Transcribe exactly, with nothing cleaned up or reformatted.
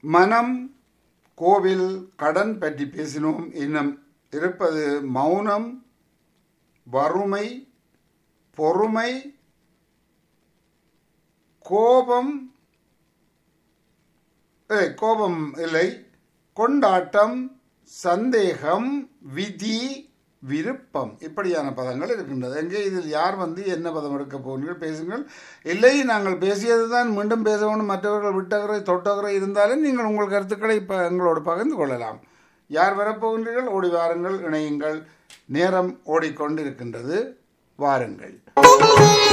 மனம், கோவில், கடன் பற்றி பேசினோம். இன்னும் இருப்பது மௌனம், வறுமை, பொறுமை, கோபம், ஏய், கோபம் இல்லை, கொண்டாட்டம், சந்தேகம், விதி, விருப்பம், இப்படியான பதங்கள் இருக்கின்றது. எங்கே இதில் யார் வந்து என்ன பதம் எடுக்க போகிறீர்கள்? பேசுங்கள். இல்லை, நாங்கள் பேசியது தான் மீண்டும் பேசணும். மற்றவர்கள் விட்டகரை தொட்டகரை இருந்தாலும் நீங்கள் உங்கள் கருத்துக்களை இப்போ எங்களோடு பகிர்ந்து கொள்ளலாம். யார் வரப்போகின்றீர்கள்? ஓடி வாருங்கள், இணையுங்கள். நேரம் ஓடிக்கொண்டிருக்கின்றது. வாருங்கள்.